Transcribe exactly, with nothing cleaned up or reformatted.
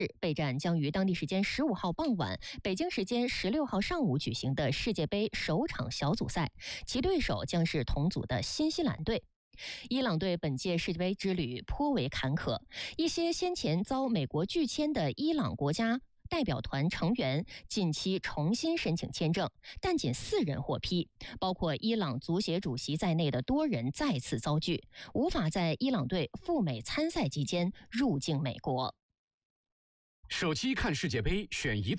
备战将于当地时间十五号傍晚、北京时间十六号上午举行的世界杯首场小组赛，其对手将是同组的新西兰队。伊朗队本届世界杯之旅颇为坎坷，一些先前遭美国拒签的伊朗国家代表团成员近期重新申请签证，但仅四人获批，包括伊朗足协主席在内的多人再次遭拒，无法在伊朗队赴美参赛期间入境美国。 手机看世界杯，选移动。